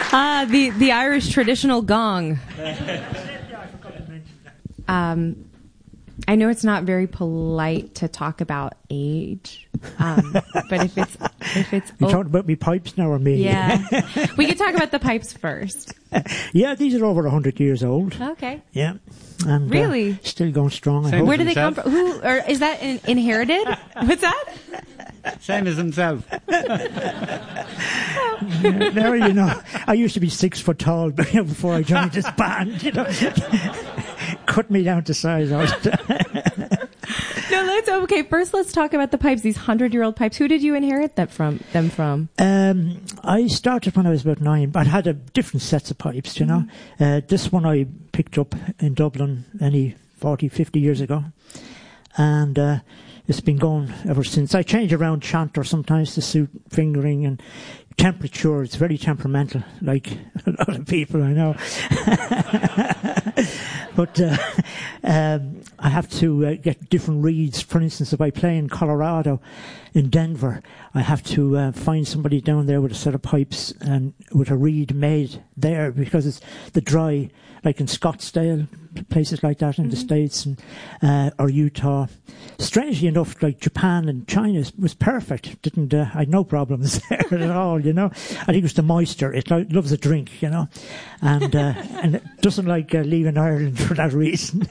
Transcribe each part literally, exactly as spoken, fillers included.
Ah, the, the Irish traditional gong. Um, I know it's not very polite to talk about age, um, but if it's if it's you oh, talking about me pipes now or me? Yeah, we could talk about the pipes first. Yeah, these are over a hundred years old. Okay. Yeah, and really uh, still going strong. I Same hope. Where do they himself. come from? Who or is that in, inherited? What's that? Same as himself. There, you know, I used to be six foot tall before I joined this band. You know, cut me down to size. I was No, let's okay. First, let's talk about the pipes. These hundred-year-old pipes. Who did you inherit that from? Them from? Um, I started when I was about nine, but I had a different sets of pipes. You know, mm-hmm. uh, this one I picked up in Dublin any forty, fifty years ago, and uh, it's been going ever since. I change around chanter sometimes to suit fingering and temperature. It's very temperamental, like a lot of people I know. But uh, um, I have to uh, get different reeds. For instance, if I play in Colorado, in Denver, I have to uh, find somebody down there with a set of pipes and with a reed made there, because it's the dry, like in Scottsdale, places like that in mm-hmm. the States, and uh, or Utah. Strangely enough, like Japan and China was perfect. Didn't uh, I had no problems there at all, you know. I think it was the moisture. It lo- loves a drink, you know, and uh, and it doesn't like uh, leaving Ireland for that reason.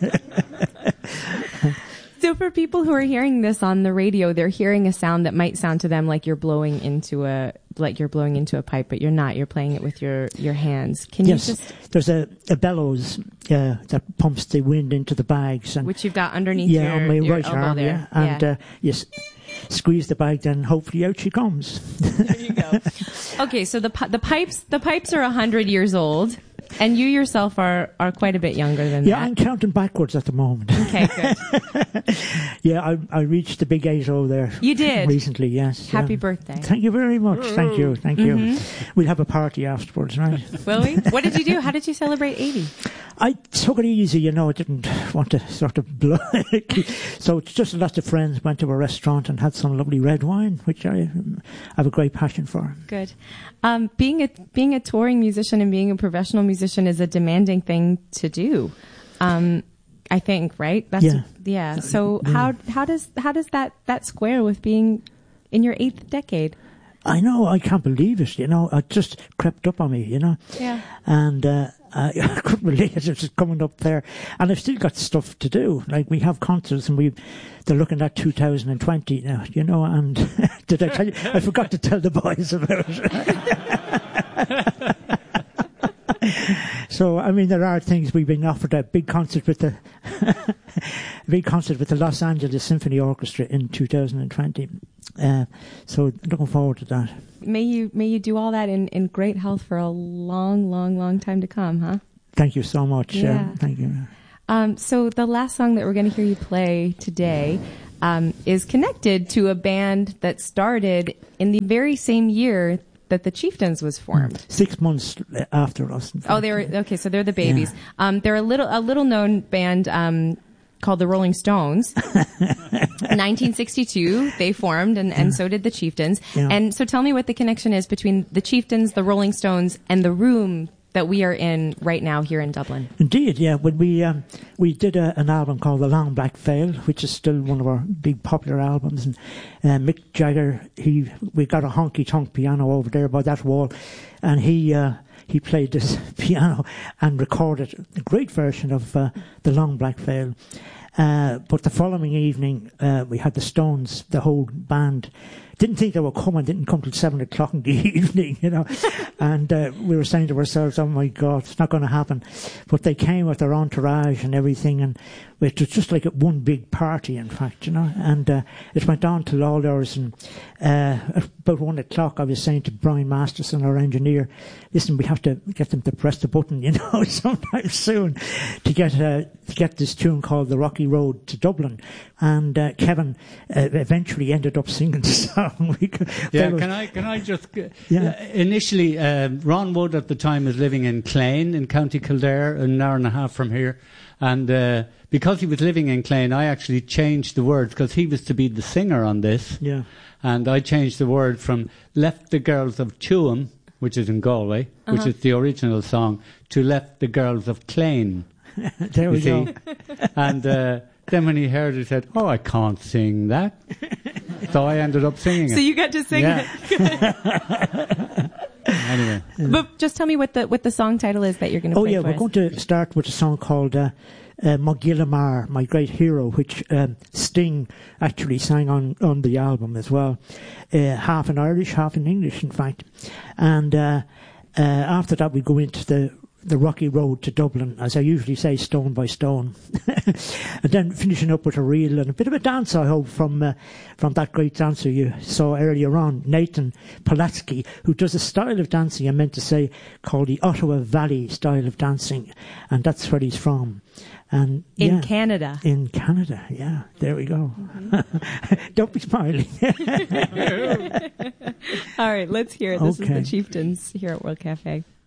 So for people who are hearing this on the radio, they're hearing a sound that might sound to them like you're blowing into a like you're blowing into a pipe, but you're not. You're playing it with your, your hands. Can yes, you just there's a, a bellows uh, that pumps the wind into the bags, and which you've got underneath yeah, your, on my your right elbow arm, there. yeah, and yeah. Uh, yes. Squeeze the bag, then hopefully out she comes. There you go. Okay, so the the pipes the pipes are a hundred years old, and you yourself are, are quite a bit younger than yeah, that. Yeah, I'm counting backwards at the moment. Okay, good. Yeah, I I reached the big eight oh there. You did recently, yes. Happy um, birthday! Thank you very much. Thank you, thank you. Mm-hmm. We'll have a party afterwards, right? Will we? What did you do? How did you celebrate eighty? I took it easy, you know. I didn't want to sort of blow. So it's just lots of friends went to a restaurant and had some lovely red wine, which I have a great passion for. Good. Um, being a being a touring musician and being a professional musician is a demanding thing to do. Um, I think, right? That's yeah. A, yeah. So yeah. how how does how does that that square with being in your eighth decade? I know, I can't believe it, you know. It just crept up on me, you know. Yeah. And uh, I, I couldn't believe it. It was coming up there. And I've still got stuff to do. Like, we have concerts, and we they're looking at two thousand twenty now, you know. And did I tell you? I forgot to tell the boys about it. So, I mean, there are things. We've been offered a big concert with the big concert with the Los Angeles Symphony Orchestra in two thousand twenty. Uh, so, looking forward to that. May you may you do all that in, in great health for a long, long, long time to come, huh? Thank you so much. Yeah. Um, thank you. Um, so, the last song that we're going to hear you play today um, is connected to a band that started in the very same year that the Chieftains was formed. Six months after us. Oh, they were okay. So they're the babies. Yeah. Um, they're a little a little known band um, called the Rolling Stones. nineteen sixty-two, they formed, and, and yeah. so did the Chieftains. Yeah. And so, tell me what the connection is between the Chieftains, the Rolling Stones, and the room that we are in right now here in Dublin. Indeed, yeah. When we um, we did a, an album called The Long Black Veil, which is still one of our big popular albums, and uh, Mick Jagger, he we got a honky tonk piano over there by that wall, and he uh, he played this piano and recorded a great version of uh, The Long Black Veil. Uh, but the following evening, uh, we had the Stones, the whole band. Didn't think they were coming, didn't come till seven o'clock in the evening, you know. And uh, we were saying to ourselves, oh my God, it's not going to happen. But they came with their entourage and everything, and it was just like one big party, in fact, you know. And uh, it went on till all hours, and uh, about one o'clock I was saying to Brian Masterson, our engineer, listen, we have to get them to press the button, you know, sometime soon to get uh, to get this tune called The Rocky Road to Dublin. And uh, Kevin uh, eventually ended up singing the song. we could, yeah, were, can I can I just... Uh, yeah. Initially, um, Ron Wood at the time was living in Clane in County Kildare, an hour and a half from here. And uh, because he was living in Clane, I actually changed the words, because he was to be the singer on this. Yeah. And I changed the word from Left the Girls of Tuam which is in Galway, Uh-huh. which is the original song, to Let the Girls of Clane. There we You go. see? And uh, then when he heard it, he said, oh, I can't sing that. So I ended up singing So it. you got to sing Yeah. it. Anyway. But just tell me what the what the song title is that you're going to Oh play yeah, for we're us. going to start with a song called uh, uh, Mogillamar, My Great Hero, which um, Sting actually sang on, on the album as well. Uh, half in Irish, half in English, in fact. And uh, uh, after that, we go into the the rocky road to Dublin, as I usually say, stone by stone. And then finishing up with a reel and a bit of a dance, I hope, from uh, from that great dancer you saw earlier on, Nathan Polatsky, who does a style of dancing, I meant to say, called the Ottawa Valley style of dancing. And that's where he's from. And In yeah, Canada. in Canada, yeah, there we go. Mm-hmm. Don't be smiling. All right, let's hear it. This Okay. is the Chieftains here at World Cafe.